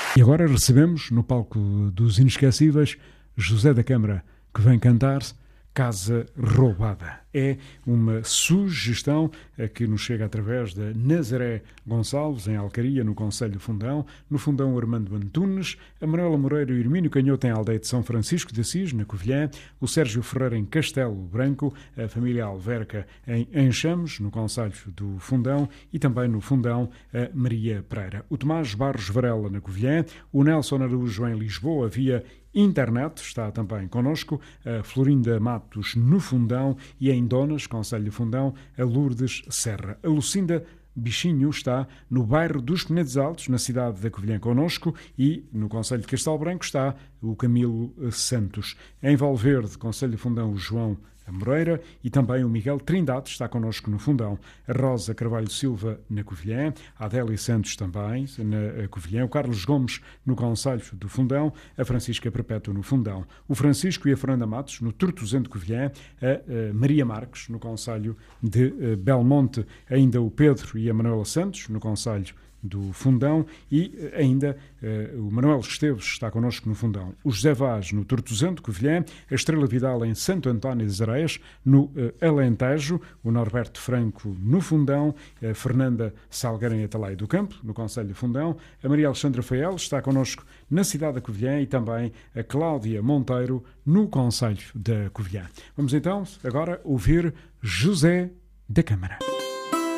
E agora recebemos no palco dos Inesquecíveis José da Câmara, que vem cantar Casa Roubada. É uma sugestão que nos chega através da Nazaré Gonçalves, em Alcaria, no Concelho de Fundão, no Fundão Armando Antunes, a Manuela Moreira e o Hermínio Canhoto em Aldeia de São Francisco de Assis, na Covilhã, o Sérgio Ferreira em Castelo Branco, a família Alverca em Enxamos, no Concelho do Fundão, e também no Fundão a Maria Pereira. O Tomás Barros Varela, na Covilhã, o Nelson Araújo em Lisboa, via internet, está também connosco, a Florinda Matos no Fundão e em Donas, Concelho de Fundão, a Lourdes Serra. A Lucinda Bichinho está no bairro dos Penedos Altos, na cidade da Covilhã, connosco, e no Concelho de Castelo Branco está o Camilo Santos. Em Valverde, Concelho de Fundão, o João Moreira e também o Miguel Trindade está connosco no Fundão, a Rosa Carvalho Silva na Covilhã, a Adélia Santos também na Covilhã, o Carlos Gomes no Concelho do Fundão, a Francisca Perpétua no Fundão, o Francisco e a Fernanda Matos no Tortozão de Covilhã, a Maria Marques no Concelho de Belmonte, ainda o Pedro e a Manuela Santos no Concelho do Fundão e ainda o Manuel Esteves está connosco no Fundão, o José Vaz no Tortozão de Covilhã, a Estrela Vidal em Santo António das Areias, no Alentejo, o Norberto Franco no Fundão, a Fernanda Salgueiro em Atalaia do Campo, no Concelho de Fundão, a Maria Alexandra Fael está connosco na cidade da Covilhã e também a Cláudia Monteiro no Concelho da Covilhã. Vamos então agora ouvir José da Câmara.